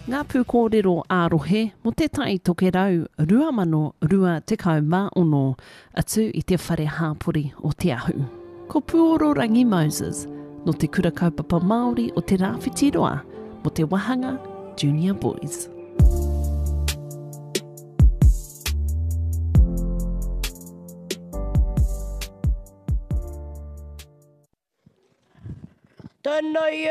Ngā pū kōrero ārohe mo te tai toke rau 2025 atu i te whare hāpori o te ahu. Ko Puororangi Moses no te kura kaupapa Māori o te rāwhitiroa mo te Wahanga Junior Boys. Tēnei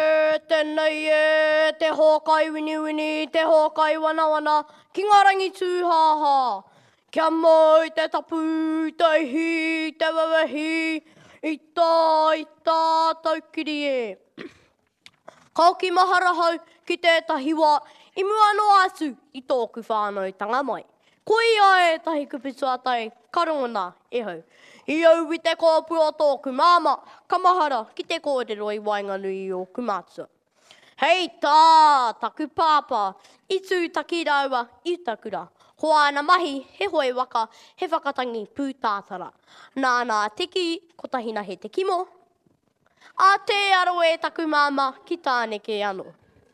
e, te hōkai wini, te hōkai wana, ki ngā rangi tūhāhā. Kia moi te tapu, te ihi, te wawahi, i tātou kiri e. Kau ki mahara hau ki tētahi wā, i mua no atu i tōku whānau tanga mai. Ko ia e tahi kupitu atai, karongona e hau. I au i te kōpū o tōku māma, kamahara ki te kōrero i Wainganui o Kumātua. Hei tā, taku pāpā, i tū taki raua, i takura. Hoana mahi, he hoi waka, he whakatangi pūtātara. Nāna teki, ko tahina he te kimo. A te aro e taku māma, ki tāneke anō.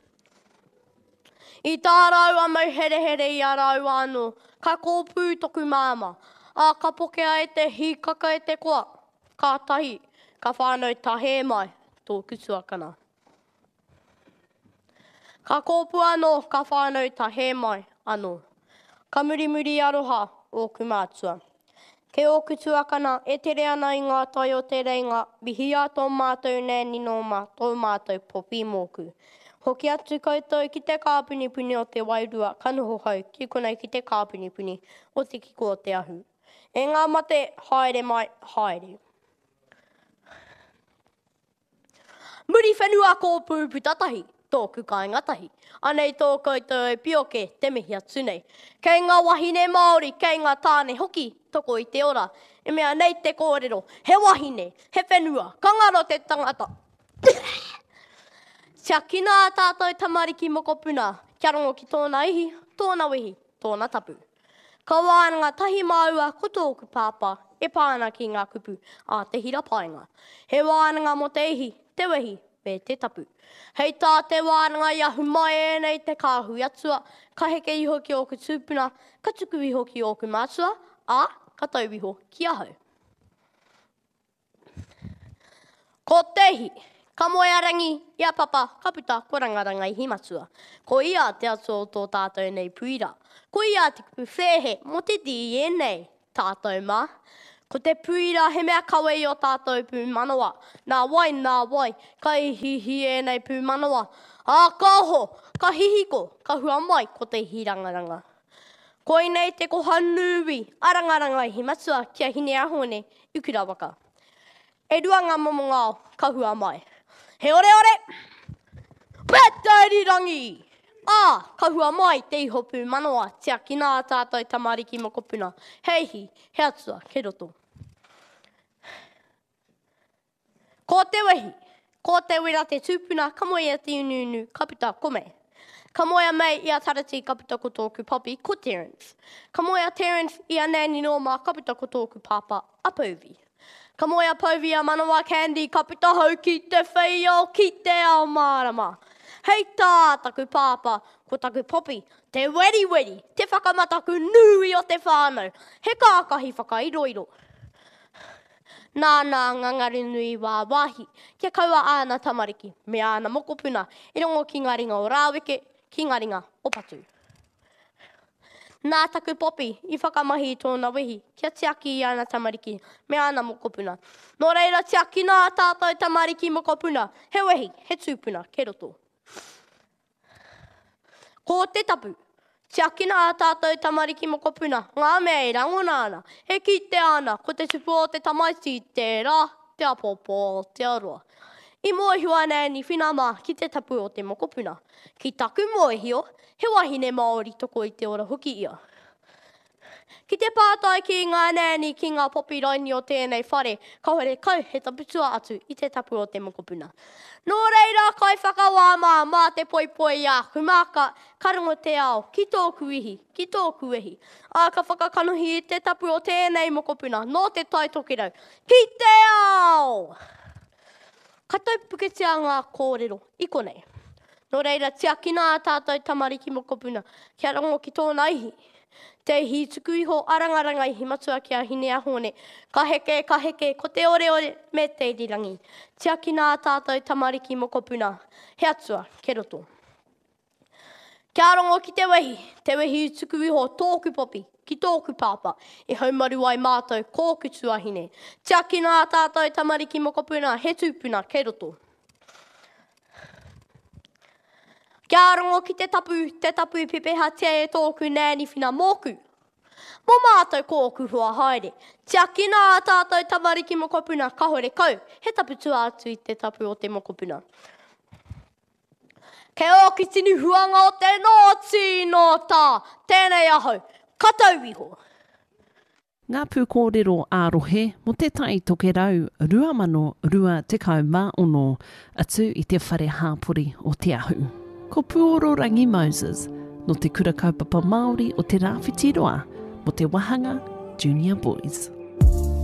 I tā raua mau here i a raua anō, ka kōpū toku māma. A ka pokea e te hikaka e te koa, ka tahi, ka whānau tahē mai, tō kutuakana. Ka kōpū anō, ka whānau tahē mai anō. Ka muri aroha o Kumātua. Ke o kutuakana, e tere ana i ngā tai o te reinga, mihi a tō mātou nēni nōma, tō mātou popi mōku. Hoki atu koutou ki te kāpunipuni o te wairua, kanoho hau, ki konei ki te kāpunipuni o te kiko o te ahu. E ngā mate, haere mai, haere. Muri whenua kōpū putatahi, tōku kai ngatahi. Anei tō koutou e pioke, te mihi atu nei. Kei ngā wahine Māori, kei ngā tāne hoki, toko i te ora. E mea nei te kōrero, he wahine, he whenua, kangaro te tangata. Tia kina a tātou tamariki mokopuna, kia rongo ki tōna ihi, tōna wehi, tōna tapu. Ka wānanga tahi māua ko tōku pāpā, e pāna ki ngā kupu a te hira painga. He wānanga mo te ihi, te wehi, me te tapu. Hei tā te wānanga i ahu mai e nei te kāhui atua, ka heke iho ki oku tūpuna, ka tuku iho ki oku mātua, a ka tau iho ki ahau. Ko tehi, ka moe rangi, ia papa, ka puta, ko rangaranga i himatua. Ko ia te atua o tō tātou nei puira. Ko ia te kupu whehe, mo te DNA, tātou mā. Ko te puira, he mea kawe i o tātou pū manawa. Nā wai, ka ihihi e nei pū manawa. A kāho, ka hihiko, ka hua mai ko te hirangaranga. Ko i nei te koha nui, arangaranga i himatua, kia hine ahone, ukura waka. E ruanga momo ngāo, ka hua mai. He ore! Pētairi rangi! Ka hua mai te iho pū manoa, tia ki nā tātou tamariki mokopuna. Heihi, he atua, ke roto. Ko te wehi, ko te wera te tūpuna, ka moe te ununu, ka puta kome. Ka moe mei i a tarati ka puta ko tōku papi, ko Terence. Ka moe a Terence i a nēni nōma, ka puta ko tōku pāpā, a Pauvi. Ka moe a Pauvi a manawa Candy, ka puta hau ki te whaiao, ki te ao mārama. Hei tā, taku pāpā, ko taku popi, te weri, te whakamataku nui o te whānau, he kākahi whakairoiro. Nāna ngangaru nui wā wāhi, kia kaua āna tamariki, me āna mokopuna, i rongo ki ngā ringa o Rāweke, ki ngā ringa o Patu. Nā taku popi, i whakamahi tōna wehi, kia tiaki i āna tamariki, me āna mokopuna. Nō reira tiaki nā tātou tamariki mokopuna, he wehi, he tūpuna, ke roto. Ko te tapu, tiaki nā tātou tamariki mokopuna, ngā mea i rangona ana, he ki te ana, ko te tupu o te tamaiti, te rā, te apopo, te aroa. I moehua nēni whinama ki te tapu o te mokopuna. Ki taku moehio, he wahine Māori toko i te ora hoki ia. Ki te pātai ki ngā nēni ki ngā popi raini o tēnei whare, ka hore kau he taputua atu i te tapu o te mokopuna. Nō reira, kai whakawāma mā te poipoi a humaka, karongo te ao, ki tōku ihi, ki tōku ehi. A ka whakakanohi i te tapu o tēnei mokopuna, nō te tai tokirau, ki te ao! Ka taupuketia ngā kōrero, i konei. No reira, tia kina a tātou tamariki moko puna. Kia rongo ki tōna ihi. Te hi tuku iho arangaranga ihi matua ki a hine a hone. Ka heke, ko te ore me te irirangi. Tia kina a tātou tamariki moko puna. He atua, ke roto. Kia rongo ki te wehi tuku iho tōku popi, ki tōku pāpa. E haumaru ai mātou kōku tuahine. Tia kina a tātou tamariki moko puna, he tūpuna, ke roto. Kia rongo ki te tapu pepeha te e tōku nēni whina mōku. Mō mātou kōku hua haere. Tia kina a tātou tamariki moko puna, ka hore kau. He tapu tua atu i te tapu o te moko puna. Kei o ki tini huanga o te nōti nō tā. Tēnei ahau, katau iho. Ngā pū kōrero ārohe mo te tai toke rau 2020 atu i te whare hāpori o te ahu. Ko Puororangi Moses no te kura kaupapa Māori o te Rāwhitiroa mo te Wahanga Junior Boys.